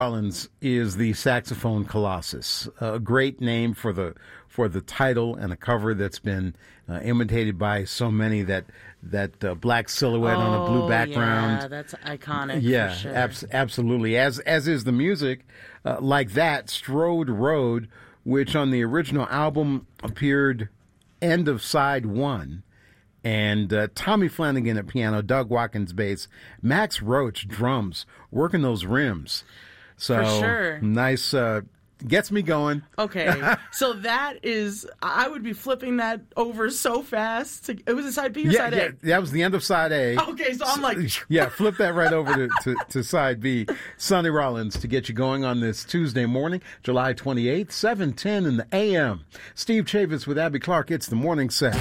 Rollins is the saxophone colossus. A great name for the title and a cover that's been imitated by so many. That black silhouette on a blue background. Yeah, that's iconic. Yeah, for sure. Absolutely. As is the music, like that Strode Road, which on the original album appeared end of side one. And Tommy Flanagan at piano, Doug Watkins bass, Max Roach drums, working those rims. So For sure. Nice, gets me going. Okay, so that is, I would be flipping that over so fast. It was a side B or side A? That was the end of side A. Okay, so I'm like... Yeah, flip that right over to side B. Sonny Rollins to get you going on this Tuesday morning, July 28th, 7:10 in the a.m. Steve Chavis with Abby Clark. It's the morning set.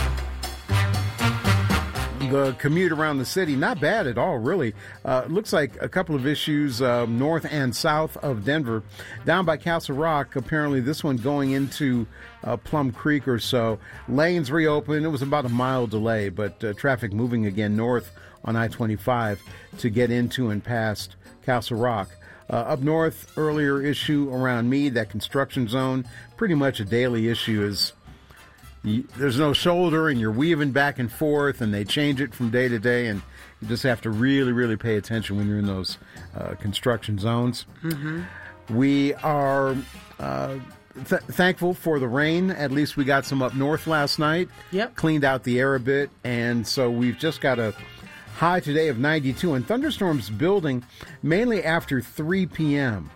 The commute around the city, not bad at all, really. Looks like a couple of issues north and south of Denver. Down by Castle Rock, apparently this one going into Plum Creek or so. Lanes reopened. It was about a mile delay, but traffic moving again north on I-25 to get into and past Castle Rock. Up north, earlier issue around Meade, that construction zone, pretty much a daily issue is... There's no shoulder, and you're weaving back and forth, and they change it from day to day, and you just have to really, really pay attention when you're in those construction zones. Mm-hmm. We are thankful for the rain. At least we got some up north last night. Yep. Cleaned out the air a bit, and so we've just got a high today of 92, and thunderstorms building mainly after 3 p.m.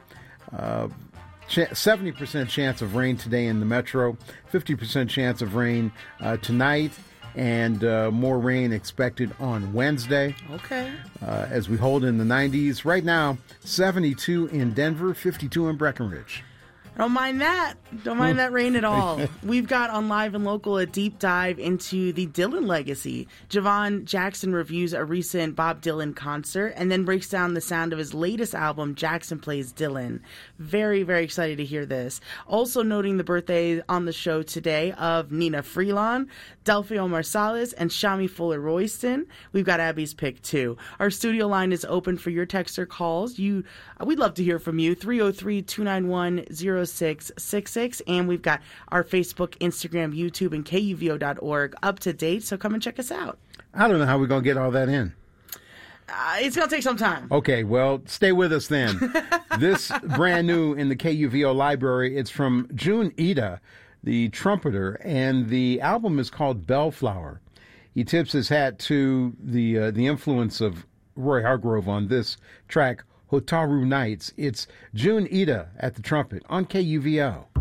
70% chance of rain today in the metro, 50% chance of rain tonight, and more rain expected on Wednesday. Okay. As we hold in the 90s. Right now, 72 in Denver, 52 in Breckenridge. Don't mind that. Don't mind that rain at all. We've got on Live and Local a deep dive into the Dylan legacy. Javon Jackson reviews a recent Bob Dylan concert and then breaks down the sound of his latest album, Jackson Plays Dylan. Very, very excited to hear this. Also noting the birthday on the show today of Nina Freelon, Delphio Marsalis, and Shami Fuller-Royston. We've got Abby's pick, too. Our studio line is open for your text or calls. We'd love to hear from you, 303-291-0666. And we've got our Facebook, Instagram, YouTube, and KUVO.org up to date, so come and check us out. I don't know how we're going to get all that in. It's going to take some time. Okay, well, stay with us then. This brand new in the KUVO library, it's from June Ida, the trumpeter, and the album is called Bellflower. He tips his hat to the influence of Roy Hargrove on this track, Hotaru Nights. It's June Ida at the trumpet on KUVO.